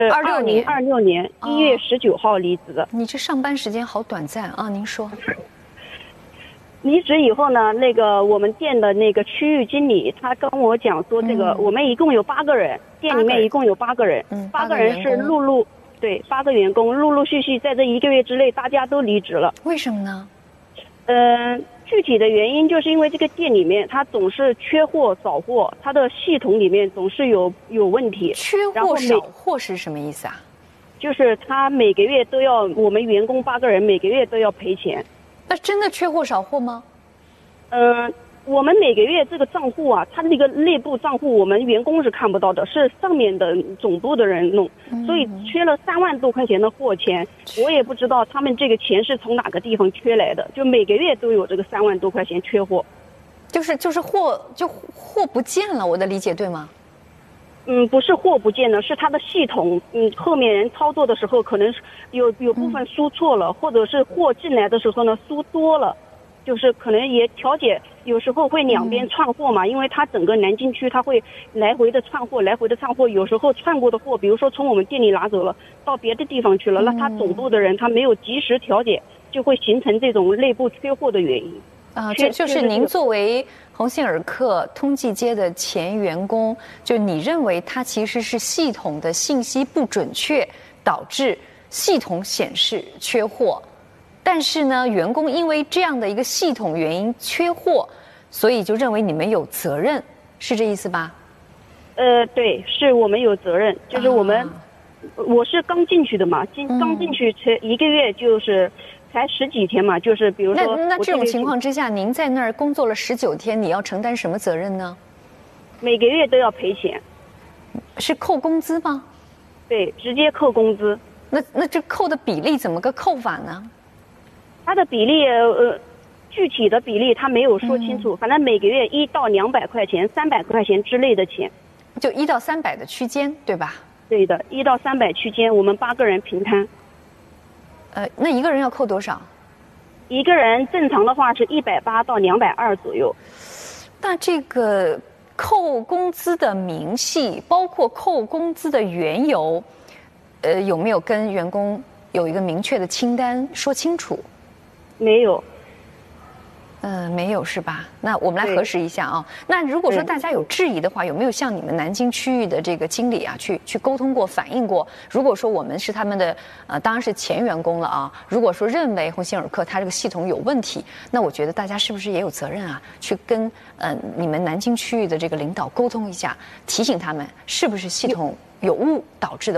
2026年1月19号离职的。 你这上班时间好短暂啊！您说。 离职以后呢，我们店的那个区域经理，他跟我讲说，我们一共有8个人，店里面一共有8个人，8个人是8个员工，陆陆续续在这1个月之内，大家都离职了。 为什么呢？ 具体的原因就是因为这个店里面它总是缺货少货，它的系统里面总是有问题。 缺货少货是什么意思啊？ 就是他每个月都要，我们员工8个人每个月都要赔钱。 那真的缺货少货吗？ 我们每个月这个账户啊，它那个内部账户我们员工是看不到的，是上面的总部的人弄，所以缺了3万多块钱的货钱，我也不知道他们这个钱是从哪个地方缺来的，就每个月都有这个3万多块钱缺货。就是货不见了，我的理解对吗？不是货不见了，是它的系统，后面人操作的时候可能有部分输错了，或者是货进来的时候呢输多了，就是可能也调节，有时候会两边串货嘛，因为它整个南京区它会来回的串货，有时候串过的货，比如说从我们店里拿走了，到别的地方去了，那他总部的人他没有及时调节，就会形成这种内部缺货的原因。 就是您作为鸿星尔克通济街的前员工，就你认为它其实是系统的信息不准确，导致系统显示缺货，但是呢，员工因为这样的一个系统原因缺货，所以就认为你们有责任，是这意思吧？ 对，是我们有责任，就是我是刚进去的嘛，刚进去才1个月，就是才10几天嘛，就是比如说那这种情况之下，您在那儿工作了19天，你要承担什么责任呢？ 每个月都要赔钱。 是扣工资吗？ 对，直接扣工资。 那这扣的比例怎么个扣法呢？ 它的比例具体的比例他没有说清楚，反正每个月1到200块钱、300块钱之类的钱， 就1到300的区间，对吧？ 对的，1到300区间，我们8个人平摊。 那一个人要扣多少？ 一个人正常的话是180到220左右。 那这个扣工资的明细，包括扣工资的缘由，有没有跟员工有一个明确的清单说清楚？ 没有。 没有是吧？那我们来核实一下啊。那如果说大家有质疑的话，有没有向你们南京区域的这个经理啊去沟通过、反映过？如果说我们是他们的当然是前员工了啊。如果说认为鸿星尔克它这个系统有问题，那我觉得大家是不是也有责任啊，去跟你们南京区域的这个领导沟通一下，提醒他们是不是系统有误导致的？